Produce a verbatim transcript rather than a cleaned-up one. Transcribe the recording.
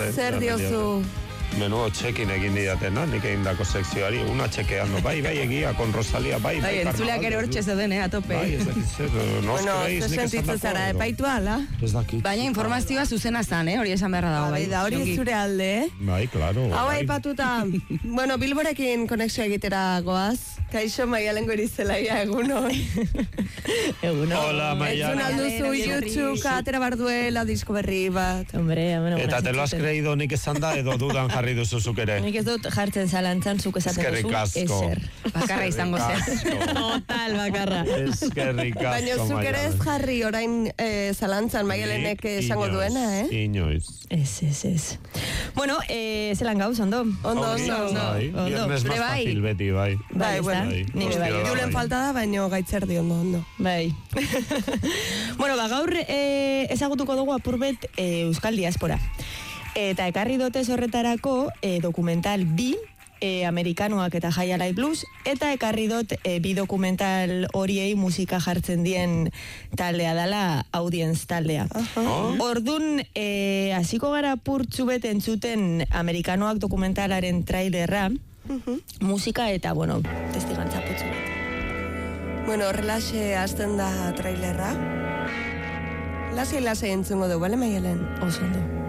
zen. Zer diozu? Menudo txekin egin didatena, nik egin dako sekzioari, una txekeando, bai, bai, egia, con Rosalia, bai, bai, entzuleak ere hor txezen, eh, a tope. Bai, ez dakit zer, nos bueno, creéis, nik esan dako. sentitzen zara, epaitu ala? Ez dakit. Baina informazioa zuzena zan, eh, hori esan beharra dago, bai. Da hori zure alde, eh? Bai, claro. Hau aipatuta, bueno, Bilborekin konexio egitera goaz. Kaixo Maialen Goirizelaia, egunon. Egunon. Hola, Maialen. Entzun alduzu YouTube atera barduela disko berri bat. Hombre, bueno, Eta te lo has creído nik esan da, edo dudan jarri duzu zuk ere. Nik ez dut jartzen zalantzan zuk esaten duzu. Eskerrik asko. Ezer. Bakarra izango zen. Total, bakarra. Eskerrik asko, Baina zuk ere ez jarri orain eh, zalantzan Maialenek esango duena, eh? Inoiz. Ez, ez, ez. Bueno, eh, zelan gauz, ondo? Ondo, ondo, ondo. Bai, viernes más fácil, beti, bai. Bai, bueno, nire bai. Julen falta da, baino gaitzerdi ondo, ondo. Bai. Bueno, ba, gaur eh, ezagutuko dugu apurbet eh, Euskal Diaspora. Eta ekarri dotez horretarako eh, dokumental bi, eh, Amerikanoak eta High Alive Blues, eta ekarri dut eh, bi dokumental horiei musika jartzen dien taldea dela Audience taldea. Oh. Ordun eh, hasiko gara purtsu bet entzuten Amerikanoak dokumentalaren trailerra, musika eta, bueno, testigantza putzu bet. Bueno, horrelaxe hasten da trailerra. Lasai, lasai entzungo du, bale, Maialen? Oso ondo.